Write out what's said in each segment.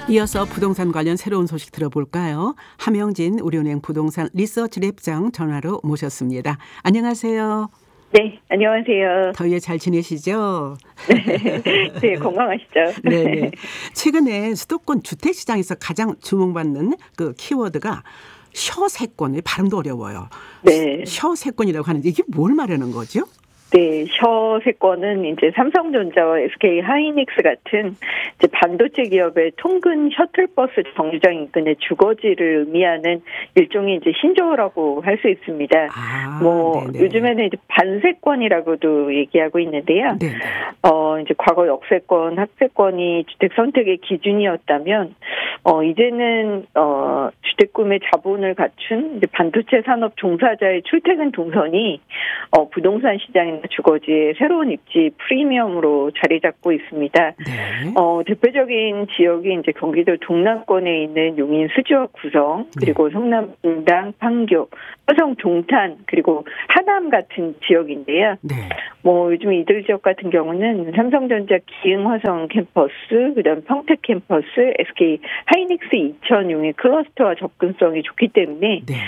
이어서 부동산 관련 새로운 소식 들어볼까요? 함영진 우리은행 부동산 리서치랩장 전화로 모셨습니다. 안녕하세요. 네, 안녕하세요. 더위에 잘 지내시죠? 네, 건강하시죠? 네네. 최근에 수도권 주택시장에서 가장 주목받는 그 키워드가 셔세권, 발음도 어려워요. 네. 셔세권이라고 하는데 이게 뭘 말하는 거죠? 네, 셔세권은 이제 삼성전자와 SK 하이닉스 같은 이제 반도체 기업의 통근 셔틀버스 정류장 인근의 주거지를 의미하는 일종의 이제 신조어라고 할 수 있습니다. 네네. 요즘에는 이제 반세권이라고도 얘기하고 있는데요. 네네. 이제 과거 역세권, 학세권이 주택 선택의 기준이었다면, 이제는 주택 구매 자본을 갖춘 이제 반도체 산업 종사자의 출퇴근 동선이 부동산 시장이나 주거지의 새로운 입지 프리미엄으로 자리 잡고 있습니다. 네. 대표적인 지역이 이제 경기도 동남권에 있는 용인 수지와 구성, 그리고 성남 분당, 판교, 화성 동탄, 그리고 하남 같은 지역인데요. 네. 요즘 이들 지역 같은 경우는 삼성전자 기흥 화성 캠퍼스, 그다음 평택 캠퍼스, SK 하이닉스 이천 용인 클러스터와 접근성이 좋기 때문에 네.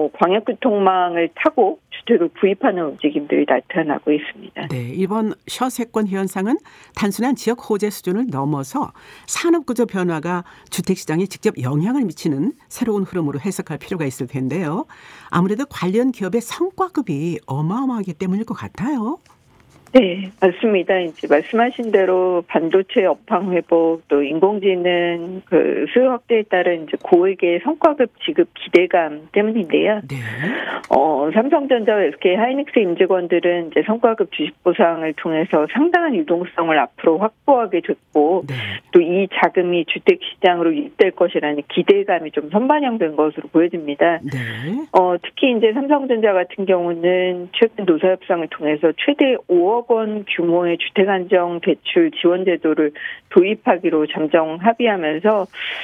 광역교통망을 타고 주택을 구입하는 움직임들이 나타나고 있습니다. 네, 이번 셔세권 현상은 단순한 지역 호재 수준을 넘어서 산업구조 변화가 주택시장에 직접 영향을 미치는 새로운 흐름으로 해석할 필요가 있을 텐데요. 아무래도 관련 기업의 성과급이 어마어마하기 때문일 것 같아요. 네, 맞습니다. 이제 말씀하신 대로 반도체 업황 회복, 또 인공지능 수요 확대에 따른 이제 고액의 성과급 지급 기대감 때문인데요. 네. 삼성전자와 SK 하이닉스 임직원들은 이제 성과급 주식 보상을 통해서 상당한 유동성을 앞으로 확보하게 됐고, 네. 또 이 자금이 주택 시장으로 유입될 것이라는 기대감이 좀 선반영된 것으로 보여집니다. 네. 특히 이제 삼성전자 같은 경우는 최근 노사 협상을 통해서 최대 5억 원 규모의 주택안정 대출 지원 제도를 도입하기로 잠정 합의하면서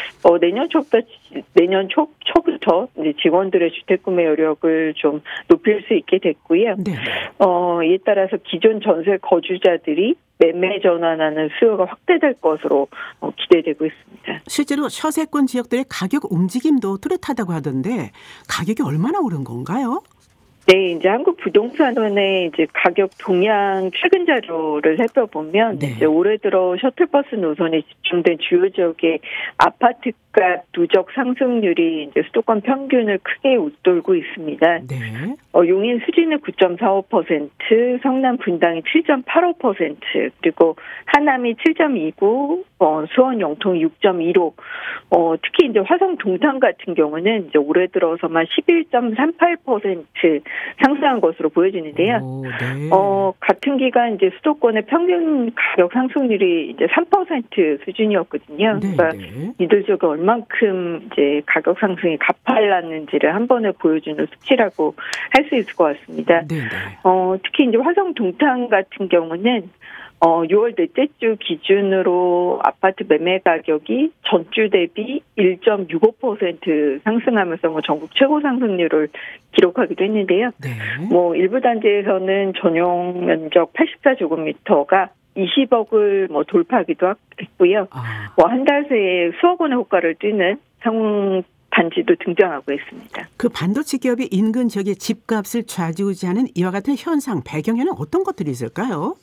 내년 초부터 이제 직원들의 주택 구매 여력을 좀 높일 수 있게 됐고요. 네. 이에 따라서 기존 전세 거주자들이 매매 전환하는 수요가 확대될 것으로 기대되고 있습니다. 실제로 셔세권 지역들의 가격 움직임도 뚜렷하다고 하던데 가격이 얼마나 오른 건가요? 네, 이제 한국부동산원의 이제 가격 동향 최근 자료를 살펴보면 네. 이제 올해 들어 셔틀버스 노선에 집중된 주요 지역의 아파트값 누적 상승률이 이제 수도권 평균을 크게 웃돌고 있습니다. 네. 용인 수지는 9.45%, 성남 분당이 7.85%, 그리고 하남이 7.29%, 수원 영통이 6.15%. 특히 이제 화성 동탄 같은 경우는 이제 올해 들어서만 11.38% 상승한 것으로 보여지는데요. 네. 같은 기간 이제 수도권의 평균 가격 상승률이 이제 3% 수준이었거든요. 네. 그러니까 네. 이들 지역에 얼만큼 이제 가격 상승이 가팔랐는지를 한 번에 보여주는 수치라고 할 수 있을 것 같습니다. 네. 특히 이제 화성 동탄 같은 경우는 6월 넷째 주 기준으로 아파트 매매 가격이 전주 대비 1.65% 상승하면서 전국 최고 상승률을 기록하기도 했는데요. 네. 일부 단지에서는 전용 면적 84제곱미터가 20억을 돌파하기도 했고요. 한 달 새에 수억 원의 호가를 띠는 상용 단지도 등장하고 있습니다. 그 반도체 기업이 인근 지역의 집값을 좌지우지하는 이와 같은 현상 배경에는 어떤 것들이 있을까요?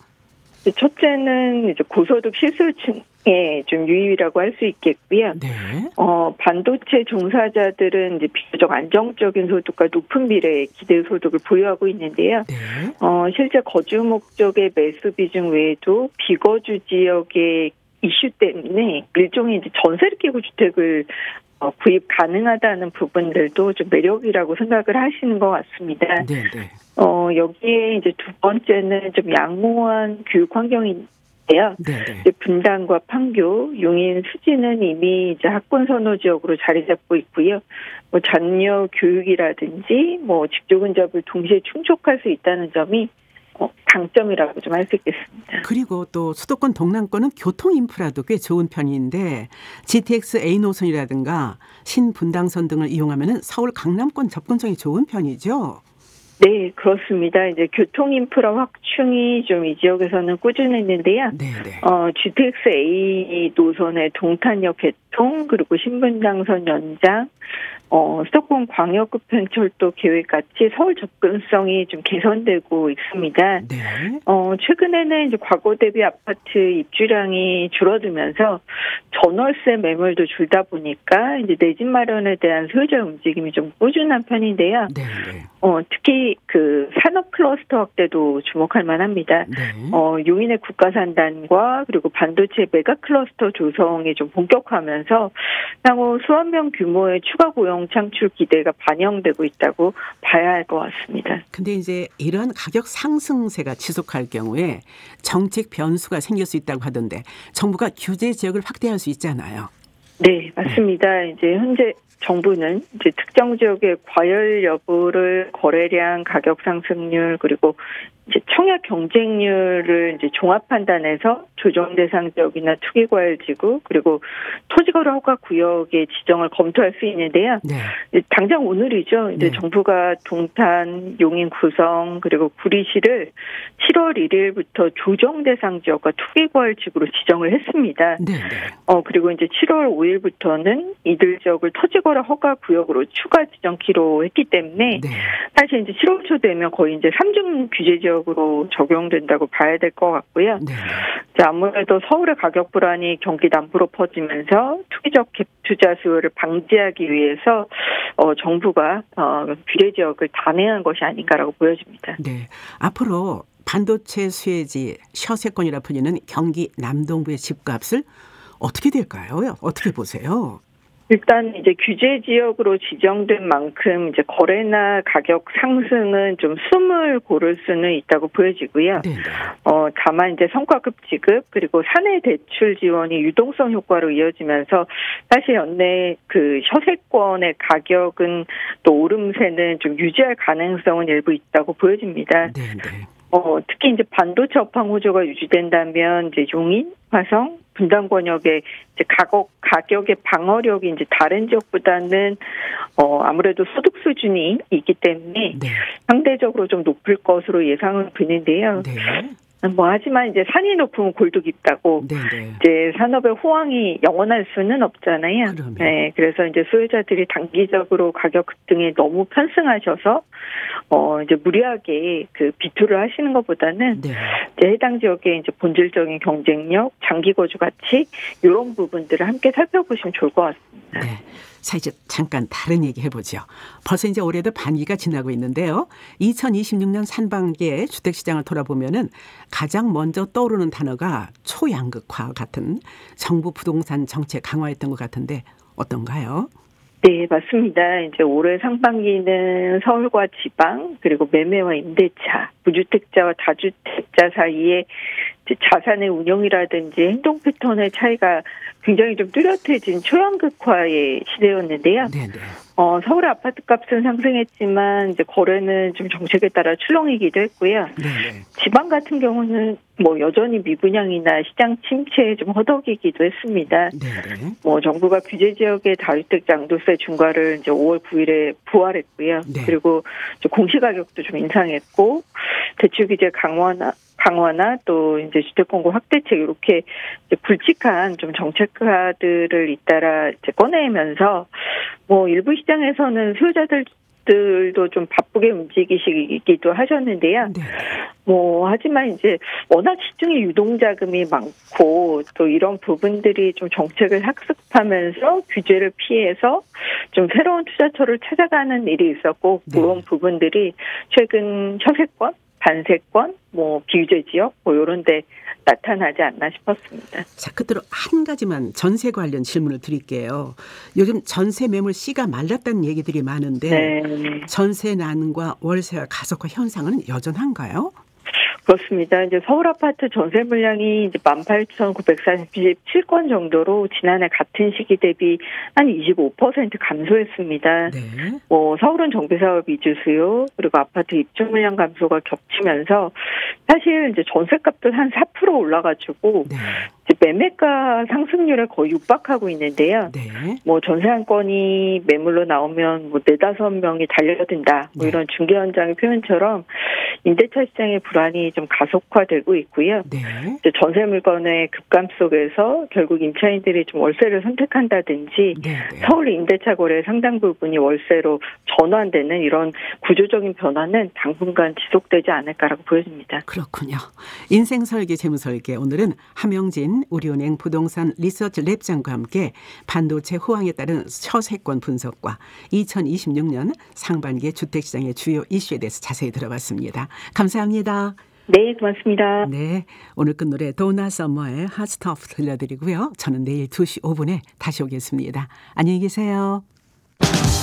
첫째는 이제 고소득 실소층의 좀 유입이라고 할 수 있겠고요. 네. 반도체 종사자들은 이제 비교적 안정적인 소득과 높은 미래의 기대 소득을 보유하고 있는데요. 네. 실제 거주 목적의 매수 비중 외에도 비거주 지역의 이슈 때문에 일종의 이제 전세를 끼고 주택을 구입 가능하다는 부분들도 좀 매력이라고 생각을 하시는 것 같습니다. 네. 여기에 이제 두 번째는 좀 양호한 교육 환경인데요. 네. 이제 분당과 판교, 용인, 수지는 이미 이제 학군 선호 지역으로 자리 잡고 있고요. 자녀 교육이라든지 직조 근접을 동시에 충족할 수 있다는 점이 강점이라고 좀 할 수 있겠습니다. 그리고 또 수도권 동남권은 교통 인프라도 꽤 좋은 편인데 GTX A 노선이라든가 신분당선 등을 이용하면 서울 강남권 접근성이 좋은 편이죠. 네, 그렇습니다. 이제 교통 인프라 확충이 좀 이 지역에서는 꾸준했는데요. 네. GTX A 노선의 동탄역 교통 그리고 신분당선 연장, 수도권 광역급행철도 계획 같이 서울 접근성이 좀 개선되고 있습니다. 네. 최근에는 이제 과거 대비 아파트 입주량이 줄어들면서 전월세 매물도 줄다 보니까 이제 내 집 마련에 대한 소유자 움직임이 좀 꾸준한 편인데요. 네. 네. 특히 그 산업 클러스터 확대도 주목할 만합니다. 네. 용인의 국가산단과 그리고 반도체 메가 클러스터 조성이 좀 본격화하면서 향후 수만 명 규모의 추가 고용 창출 기대가 반영되고 있다고 봐야 할 것 같습니다. 근데 이제 이런 가격 상승세가 지속할 경우에 정책 변수가 생길 수 있다고 하던데 정부가 규제 지역을 확대할 수 있잖아요. 네, 맞습니다. 이제 현재 정부는 이제 특정 지역의 과열 여부를 거래량, 가격 상승률 그리고 이제 청약 경쟁률을 이제 종합 판단해서 조정 대상 지역이나 투기 과열 지구 그리고 토지거래 허가 구역의 지정을 검토할 수 있는데요. 네. 이제 당장 오늘이죠. 이제 네. 정부가 동탄, 용인, 구성 그리고 구리시를 7월 1일부터 조정 대상 지역과 투기 과열 지구로 지정을 했습니다. 네. 그리고 이제 7월 5일부터는 이들 지역을 토지거래 허가 구역으로 추가 지정키로 했기 때문에 네. 사실 이제 7월 초 되면 거의 이제 3중 규제 지역으로 적용된다고 봐야 될 것 같고요. 네. 이제 아무래도 서울의 가격 불안이 경기 남부로 퍼지면서 투기적 갭 투자 수요를 방지하기 위해서 정부가 규제 지역을 단행한 것이 아닌가라고 보여집니다. 네. 앞으로 반도체 수혜지 셔세권이라 불리는 경기 남동부의 집값을 어떻게 될까요? 어떻게 보세요? 일단 이제 규제 지역으로 지정된 만큼 이제 거래나 가격 상승은 좀 숨을 고를 수는 있다고 보여지고요. 네. 다만 이제 성과급 지급 그리고 사내 대출 지원이 유동성 효과로 이어지면서 사실 연내 그 셔세권의 가격은 또 오름세는 좀 유지할 가능성은 일부 있다고 보여집니다. 네. 특히 이제 반도체 업황 호조가 유지된다면 이제 용인, 화성, 분당 권역의 이제 가격의 방어력이 이제 다른 지역보다는 아무래도 소득 수준이 있기 때문에 네. 상대적으로 좀 높을 것으로 예상은 되는데요. 네. 하지만 이제 산이 높으면 골도 깊다고 네. 이제 산업의 호황이 영원할 수는 없잖아요. 그러면. 네, 그래서 이제 소유자들이 단기적으로 가격 급등에 너무 편승하셔서 이제 무리하게 그 비투를 하시는 것보다는 네. 이제 해당 지역의 이제 본질적인 경쟁력, 장기 거주 가치 이런 부분들을 함께 살펴보시면 좋을 것 같습니다. 네. 자, 이제 잠깐 다른 얘기 해보죠. 벌써 이제 올해도 반기가 지나고 있는데요. 2026년 상반기에 주택시장을 돌아보면은 가장 먼저 떠오르는 단어가 초양극화 같은 정부 부동산 정책 강화였던 것 같은데 어떤가요? 네, 맞습니다. 이제 올해 상반기는 서울과 지방 그리고 매매와 임대차, 무주택자와 다주택자 사이에 자산의 운용이라든지 행동 패턴의 차이가 굉장히 좀 뚜렷해진 초양극화의 시대였는데요. 네네. 서울의 아파트값은 상승했지만 이제 거래는 좀 정책에 따라 출렁이기도 했고요. 네네. 지방 같은 경우는 여전히 미분양이나 시장 침체에 좀 허덕이기도 했습니다. 네네. 정부가 규제 지역의 다주택 양도세 중과를 이제 5월 9일에 부활했고요. 네. 그리고 공시가격도 좀 인상했고 대출 규제 강화나 또 이제 주택 공급 확대책 이렇게 이제 굵직한 좀 정책카드를 잇따라 이제 꺼내면서 일부 시장에서는 소유자들도 좀 바쁘게 움직이시기도 하셨는데요. 네. 하지만 이제 워낙 시중에 유동자금이 많고 또 이런 부분들이 좀 정책을 학습하면서 규제를 피해서 좀 새로운 투자처를 찾아가는 일이 있었고 네. 그런 부분들이 최근 셔세권, 반세권, 비규제 지역 이런 데 나타나지 않나 싶었습니다. 자, 끝으로 한 가지만 전세 관련 질문을 드릴게요. 요즘 전세 매물 씨가 말랐다는 얘기들이 많은데 네. 전세 난과 월세와 가속화 현상은 여전한가요? 그렇습니다. 이제 서울 아파트 전세 물량이 이제 18,947건 정도로 지난해 같은 시기 대비 한 25% 감소했습니다. 네. 서울은 정비사업 이주 수요 그리고 아파트 입주 물량 감소가 겹치면서 사실 이제 전세값도 한 4% 올라가지고 네. 매매가 상승률에 거의 육박하고 있는데요. 네. 뭐 전세 한 건이 매물로 나오면 뭐 4-5명이 달려든다. 뭐 네. 이런 중개 현장의 표현처럼 임대차 시장의 불안이 좀 가속화되고 있고요. 네. 이제 전세 물건의 급감 속에서 결국 임차인들이 좀 월세를 선택한다든지 네. 서울 임대차 거래의 상당 부분이 월세로 전환되는 이런 구조적인 변화는 당분간 지속되지 않을까라고 보여집니다. 그렇군요. 인생설계 재무설계 오늘은 함영진 우리은행 부동산 리서치 랩장과 함께 반도체 호황에 따른 처세권 분석과 2026년 상반기의 주택시장의 주요 이슈에 대해서 자세히 들어봤습니다. 감사합니다. 네, 고맙습니다. 네, 오늘 끝 노래 도나 서머의 핫스토프 들려드리고요. 저는 내일 2시 5분에 다시 오겠습니다. 안녕히 계세요.